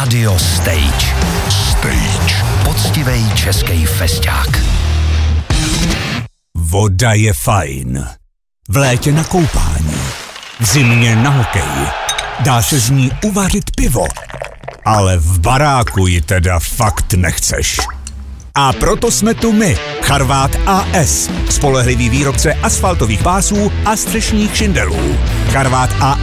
Radio Stage. Poctivej český festák. Voda je fajn. V létě na koupání. V zimě na hokej. Dá se z ní uvařit pivo. Ale v baráku ji teda fakt nechceš. A proto jsme tu my, Charvát AS, spolehlivý výrobce asfaltových pásů a střešních šindelů. Charvát AS